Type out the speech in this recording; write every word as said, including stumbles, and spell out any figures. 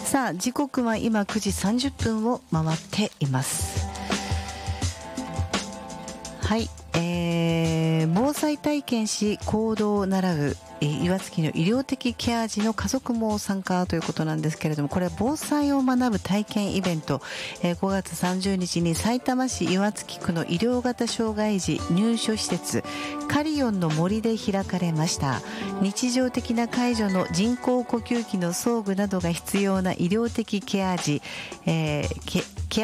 さあ時刻は今くじさんじゅっぷんを回っています。はい、えー、防災体験し行動を習う、えー、岩槻の医療的ケア児の家族も参加ということなんですけれども、これは防災を学ぶ体験イベント、えー、ごがつさんじゅうにちにさいたま市岩槻区の医療型障害児入所施設カリオンの森で開かれました。日常的な介助の人工呼吸器の装具などが必要な医療的ケア児、えー、ケ